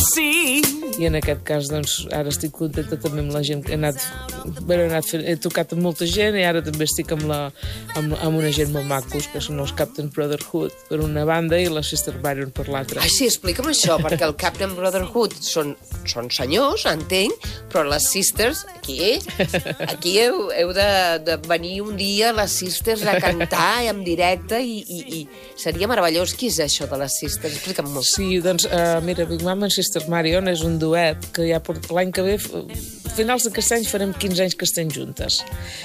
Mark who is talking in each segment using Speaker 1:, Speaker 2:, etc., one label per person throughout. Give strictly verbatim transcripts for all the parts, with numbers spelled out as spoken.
Speaker 1: I en aquest cas, doncs, ara estic contenta també amb la gent que he anat, bé, he, anat fent, he tocat amb molta gent i ara també estic amb, la, amb, amb una gent molt macos, que són els Captain Brotherhood per una banda i la Sister Byron per l'altra.
Speaker 2: Ah, sí, explica'm això, perquè el Captain Brotherhood són, són senyors, entenc, però les Sisters, aquí, aquí heu, heu de, de venir un dia les Sisters a cantar en directe i, i, i seria meravellós. Qui és això de les Sisters? Explica'm molt.
Speaker 1: Sí, doncs, uh, mira, Big Mama and Sister Marion és un duet que ja porta l'any que ve, a finals d'aquest any farem quinze anys que estem juntes.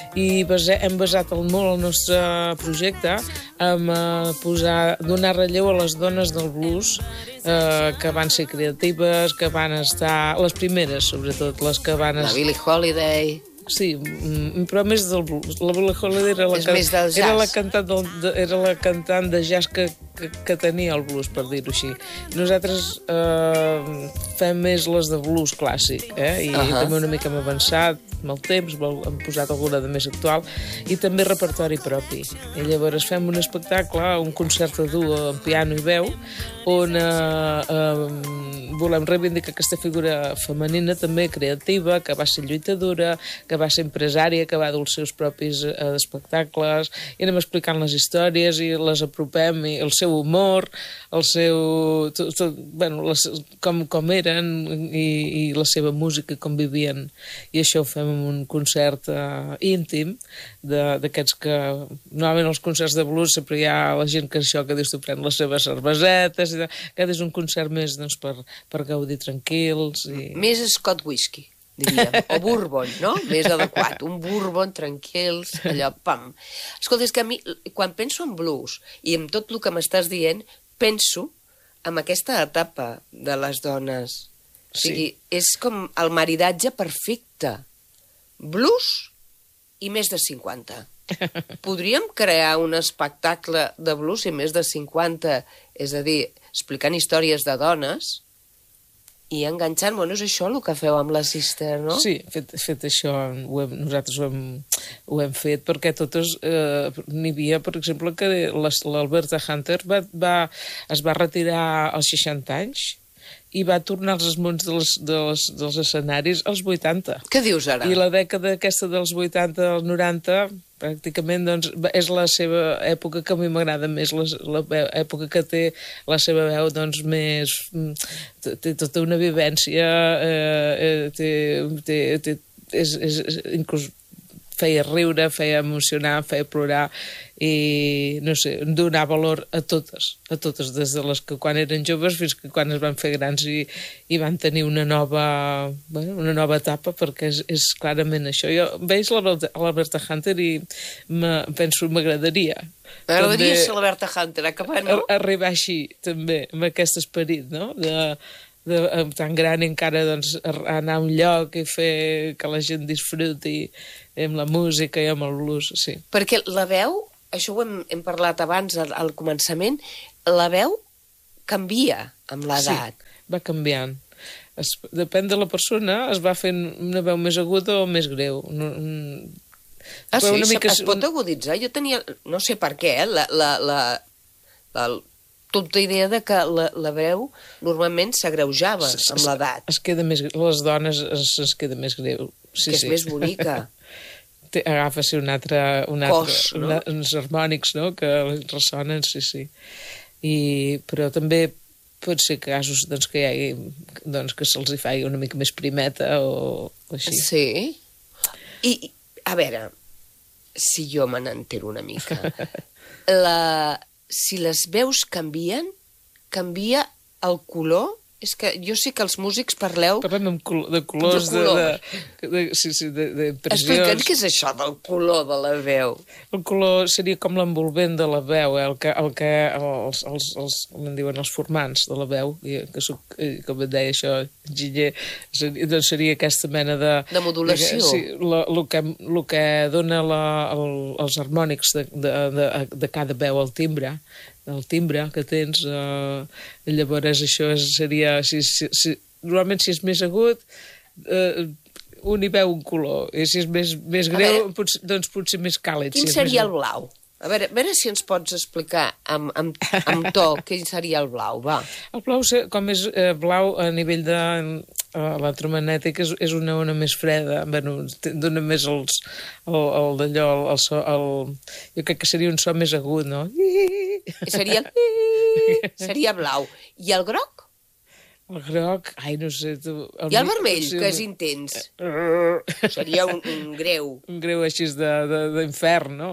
Speaker 1: I base, hem basat el, molt el nostre projecte en uh, posar, donar relleu a les dones del blues uh, que van ser creatives, que van estar... Les primeres, sobretot, les que van...
Speaker 2: La Billie Holiday...
Speaker 1: Sí, però més del blues. La Billie Holiday era la,
Speaker 2: és
Speaker 1: que,
Speaker 2: més del jazz.
Speaker 1: Era la cantant, del, de, era la cantant de jazz que, que, que tenia el blues, per dir-ho així. Nosaltres eh, fem més les de blues clàssic, eh? I uh -huh. també una mica hem avançat amb el temps, hem posat alguna de més actual, i també repertori propi. I llavors fem un espectacle, un concert a duo amb piano i veu, on eh, eh, volem reivindicar aquesta figura femenina també creativa, que va ser lluitadora, que va ser empresària, que va dur els seus propis eh, espectacles, i anem explicant les històries i les apropem, i el seu humor, el seu... Tot, tot, bueno, les, com, com eren, i, i la seva música, com vivien. I això ho fem en un concert uh, íntim, d'aquests que... Normalment els concerts de blues sempre hi ha la gent que això, que dius, tu pren les seves cervesetes, i aquest és un concert més, doncs, per, per gaudir tranquils. I...
Speaker 2: Més Scott Whisky, diríem, o Bourbon, no? Més adequat, un Bourbon tranquils, allò, pam. Escolta, és que a mi, quan penso en blues, i en tot el que m'estàs dient, penso en aquesta etapa de les dones. O sigui, sí. És com el maridatge perfecte. Blues i més de cinquanta. Podríem crear un espectacle de blues i més de cinquanta, és a dir, explicant històries de dones i enganxant, bueno, és això el que feu amb la Sister, no?
Speaker 1: Sí, fet, fet això, ho hem, nosaltres ho hem, ho hem fet, perquè totes, eh, n'hi havia, per exemple, que l'Alberta Hunter va, va, es va retirar als seixanta anys i va tornar als esmonts dels, dels, dels escenaris als vuitanta.
Speaker 2: Què dius ara?
Speaker 1: I la dècada aquesta dels vuitanta als noranta, pràcticament, doncs, és la seva època que a mi m'agrada més, la, la època que té la seva veu, doncs, més... té tota una vivència, eh, té... té, té és, és, inclús feia riure, feia emocionar, feia plorar, i, no sé, donar valor a totes, a totes, des de les que quan eren joves fins que quan es van fer grans i, i van tenir una nova, bueno, una nova etapa, perquè és, és clarament això. Jo veig l'Alberta Hunter i penso, m'agradaria.
Speaker 2: M'agradaria ser l'Alberta Hunter, acabant, no?
Speaker 1: Arribar així, també, amb aquest esperit, no?, de... De, tan gran encara, doncs, anar a un lloc i fer que la gent disfruti amb la música i amb el blues, sí.
Speaker 2: Perquè la veu, això ho hem, hem parlat abans al, al començament, la veu canvia amb l'edat.
Speaker 1: Sí, va canviant. Es, depèn de la persona, es va fent una veu més aguda o més greu. No,
Speaker 2: ah, sí? Mica... Es pot aguditzar? Jo tenia, no sé per què, la... la, la, la tota idea de que la, la veu normalment s'agreujava amb l'edat.
Speaker 1: Es queda més... Les dones es, es queda més greu. Sí,
Speaker 2: que és
Speaker 1: sí.
Speaker 2: més bonica.
Speaker 1: Agafa-se un altre... Un
Speaker 2: Cos,
Speaker 1: altre,
Speaker 2: no?
Speaker 1: Una, uns harmònics, no?, que ressonen, sí, sí. I, però també pot ser casos, doncs, que hi hagi... Doncs, que se'ls hi faci una mica més primeta o, o així.
Speaker 2: Sí. I, a veure, si jo me n'entero una mica... la... Si les veus canvien, canvia el color? És que jo sé que els músics parleu...
Speaker 1: Parlem amb col de colors, de, color. de, de, sí, sí, d'impressions.
Speaker 2: Explica'ns què és això del color de la veu.
Speaker 1: El color seria com l'envolvent de la veu, eh? el que, el que els, els, els, com en diuen, els formants de la veu, i que soc, com et deia això, enginyer, seria, doncs seria aquesta mena de...
Speaker 2: De modulació.
Speaker 1: De, sí, el que, lo que dona la, el, els harmònics de, de, de, de cada veu, el timbre, el timbre que tens, eh, llavors això seria, si, si, si, normalment si és més agut, eh, un hi veu un color, i si és més, més greu, potser, doncs potser més càlid.
Speaker 2: Quin
Speaker 1: si
Speaker 2: seria
Speaker 1: més...
Speaker 2: el blau? A veure, a veure si ens pots explicar amb, amb, amb to què seria el blau, va.
Speaker 1: El blau, com és eh, blau a nivell de eh, electromagnètic, és, és una ona més freda, bueno, dona més els, el, el d'allò, el, el so, el, jo crec que seria un so més agut, no?
Speaker 2: Seria, seria blau. I el groc?
Speaker 1: El groc, ai, no sé... Tu,
Speaker 2: el I el vermell, sí, que és intens. Seria un, un greu.
Speaker 1: Un greu així d'infern, no?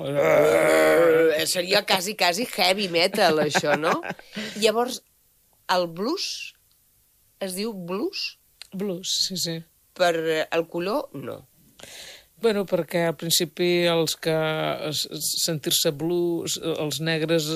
Speaker 2: Seria quasi, quasi heavy metal, això, no? Llavors, el blues es diu blues?
Speaker 1: Blues, sí, sí.
Speaker 2: Per el color, no.
Speaker 1: Bueno, perquè al principi els que sentir-se blues, els negres,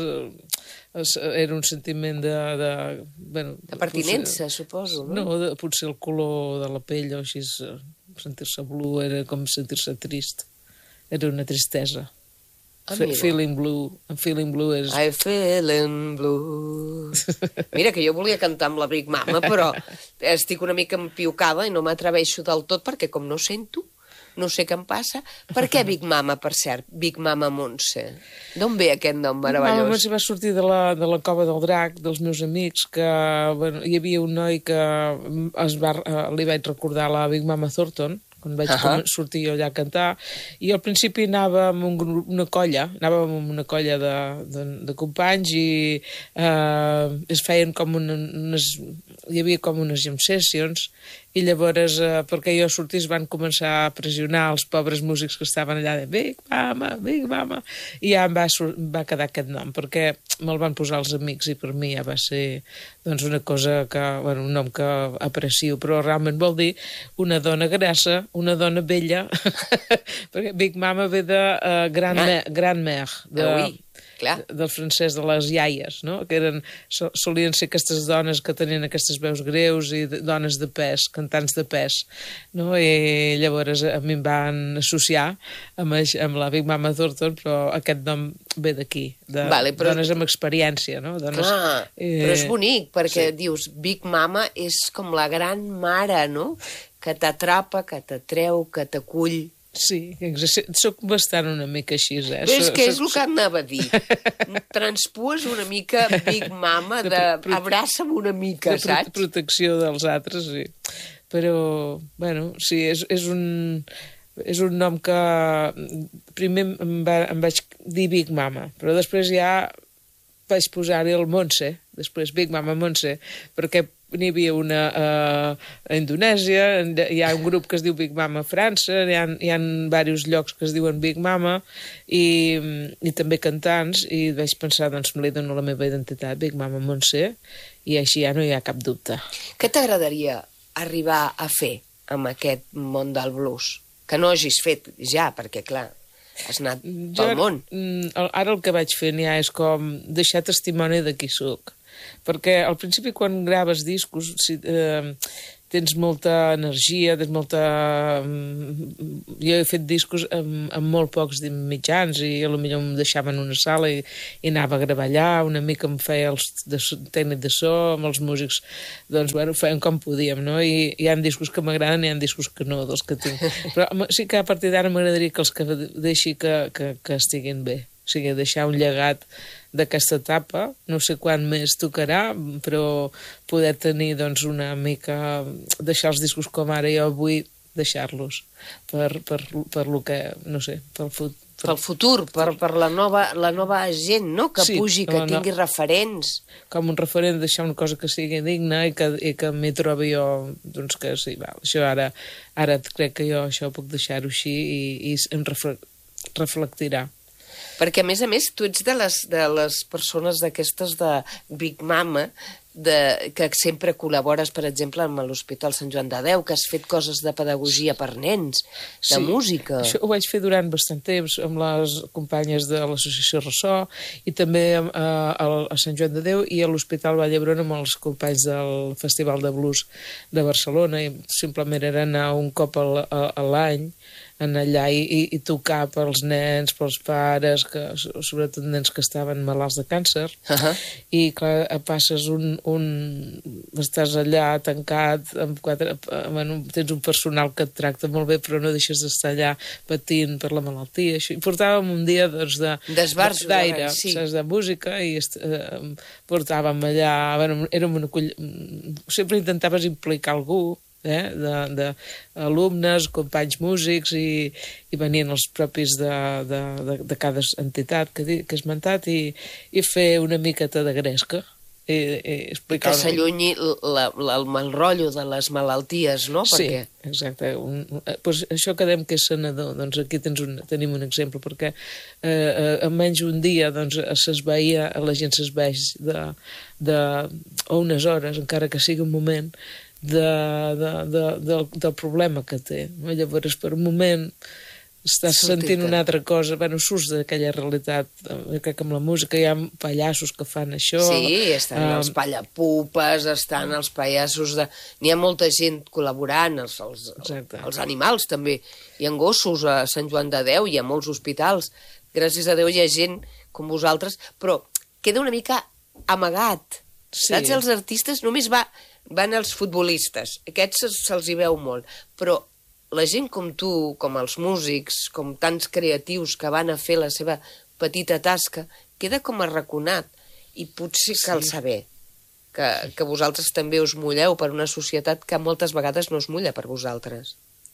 Speaker 1: era un sentiment de... De, bueno,
Speaker 2: de pertinença, potser, suposo, no?
Speaker 1: No, de, potser el color de la pell o així, sentir-se blue era com sentir-se trist. Era una tristesa. Ah, feeling blue. I'm feeling blue és...
Speaker 2: I'm feeling blue. Mira, que jo volia cantar amb la Big Mama, però estic una mica empiucada i no m'atreveixo del tot perquè com no sento... No sé què em passa. Per què Big Mama, per cert? Big Mama Montse. D'on ve aquest nom meravellós?
Speaker 1: Mama Montse va sortir de la, de la cova del drac, dels meus amics, que bueno, hi havia un noi que es va, li vaig recordar la Big Mama Thornton, quan vaig uh -huh. sortir jo allà a cantar, i al principi anava amb un grup, una colla, anàvem amb una colla de, de, de companys i eh, es feien com una, unes... hi havia com unes jam sessions i llavors, eh, perquè jo sortís, van començar a pressionar els pobres músics que estaven allà de Big Mama, Big Mama, i ja em va, em va quedar aquest nom, perquè me'l van posar els amics i per mi ja va ser doncs, una cosa que, bueno, un nom que aprecio, però realment vol dir una dona grassa, una dona vella, perquè Big Mama ve de uh, Grand, ah. Mère, Grand Mère, de...
Speaker 2: Ah, oui. Clar.
Speaker 1: Del francès de les iaies, no? Que eren, solien ser aquestes dones que tenien aquestes veus greus i de, dones de pes, cantants de pes, no? I llavors a mi em van associar amb, amb la Big Mama Thornton, però aquest nom ve d'aquí, de vale, però... dones amb experiència, no? Dones,
Speaker 2: clar, eh... però és bonic, perquè sí. Dius, Big Mama és com la gran mare, no? Que t'atrapa, que t'atreu, que t'acull.
Speaker 1: Sí, soc bastant una mica així, eh?
Speaker 2: Però és que és el que anava a dir. Transpues una mica Big Mama, de, de abraça'm una mica,
Speaker 1: de
Speaker 2: saps?
Speaker 1: De protecció dels altres, sí. Però, bueno, sí, és, és un... és un nom que primer em, va, em vaig dir Big Mama, però després ja vaig posar-hi el Montse, després Big Mama Montse, perquè n'hi havia una uh, a Indonèsia, hi ha un grup que es diu Big Mama a França, hi ha, hi ha diversos llocs que es diuen Big Mama i, i també cantants, i vaig pensar, doncs me li dono la meva identitat, Big Mama Montse, i així ja no hi ha cap dubte.
Speaker 2: Què t'agradaria arribar a fer amb aquest món del blues? Que no hagis fet ja, perquè clar, has anat jo, pel món.
Speaker 1: Ara el que vaig fent ja és com deixar testimoni de qui soc. Perquè al principi quan graves discos si, eh, tens molta energia, tens molta... Jo he fet discos amb, amb molt pocs mitjans i potser em deixaven una sala i, i anava a gravar allà, una mica em feia el de, tècnic de so, amb els músics, doncs, bueno, feien com podíem, no? I hi ha discos que m'agraden i hi ha discos que no, dels que tinc. Però sí que a partir d'ara m'agradaria que els que deixi que, que, que estiguin bé. O sigui, deixar un llegat d'aquesta etapa, no sé quan més tocarà, però poder tenir doncs, una mica, deixar els discos com ara jo vull deixar-los per, per, per lo que, no sé, pel futur.
Speaker 2: Per... Pel futur, per, per la, nova, la nova gent, no? Que sí, pugi, que no, tingui referents.
Speaker 1: Com un referent, deixar una cosa que sigui digna i que, i que m'hi trobi jo, doncs que sí, val, això ara, ara crec que jo això puc deixar-ho així i, i em reflectirà.
Speaker 2: Perquè, a més a més, tu ets de les, de les persones d'aquestes de Big Mama, de, que sempre col·labores, per exemple, amb l'Hospital Sant Joan de Déu, que has fet coses de pedagogia per nens, de sí, música.
Speaker 1: Això ho vaig fer durant bastant temps amb les companyes de l'Associació Ressò i també a, a, a Sant Joan de Déu i a l'Hospital Vall d'Hebron amb els companys del Festival de Blues de Barcelona i simplement era anar un cop a l'any anar allà i, i, i tocar pels nens, pels pares, que, sobretot nens que estaven malalts de càncer, uh -huh. i clar, passes un, un... estàs allà tancat, amb quatre... bueno, tens un personal que et tracta molt bé, però no deixes d'estar allà patint per la malaltia. Això. I portàvem un dia doncs, de, d'aire, sí. saps, de música, i eh, portàvem allà... Bueno, érem una coll... sempre intentaves implicar algú, eh? de, de alumnes, companys músics, i, i venien els propis de, de, de, de cada entitat que, que he esmentat, i, i fer una miqueta de gresca. I, i explicar...
Speaker 2: Que s'allunyi el rotllo de les malalties, no?
Speaker 1: Sí,
Speaker 2: perquè...
Speaker 1: exacte. Un, pues això que dèiem que és sanador, doncs aquí tens un, tenim un exemple, perquè eh, en menys un dia doncs, s'esveia, la gent s'esveix de, de, o unes hores, encara que sigui un moment, de, de, de, del, del problema que té. Llavors, per un moment, estàs sentint una altra cosa, bueno, surts d'aquella realitat. Crec que amb la música hi ha pallassos que fan això.
Speaker 2: Sí, estan um, els pallapupes, estan els pallassos de... N'hi ha molta gent col·laborant, els, els, els animals també. Hi ha gossos a Sant Joan de Déu, hi ha molts hospitals. Gràcies a Déu hi ha gent com vosaltres, però queda una mica amagat. Sí. Saps? Els artistes només va, van els futbolistes, aquests se'ls hi veu molt, però la gent com tu, com els músics, com tants creatius que van a fer la seva petita tasca, queda com arraconat. I potser cal sí. saber que, que vosaltres també us mulleu per una societat que moltes vegades no es mulla per vosaltres.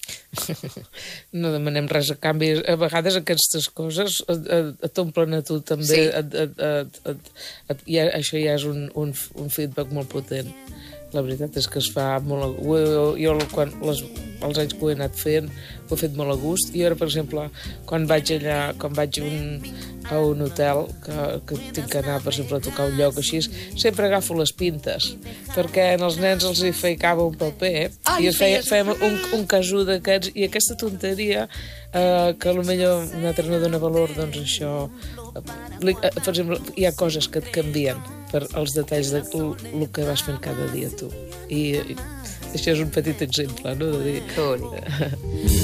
Speaker 1: No demanem res a canvi. A vegades aquestes coses t'omplen a tu també.
Speaker 2: Sí.
Speaker 1: Et, et, et, et, et, ja, això ja és un, un, un feedback molt potent. La veritat és que es fa molt... Jo, quan les, els anys que ho he anat fent, ho he fet molt a gust. I ara, per exemple, quan vaig allà, quan vaig un, a un hotel, que, que tinc que anar, per exemple, a tocar un lloc així, sempre agafo les pintes, perquè als nens els hi feicava un paper, Ai, i feia, fèiem un, un casú d'aquests, i aquesta tonteria, eh, que potser un altre no dona valor, doncs això... Eh, per exemple, hi ha coses que et canvien per els detalls de el que vas fent cada dia tu. I, i això és un petit exemple, no? De dir...
Speaker 2: Que bonic.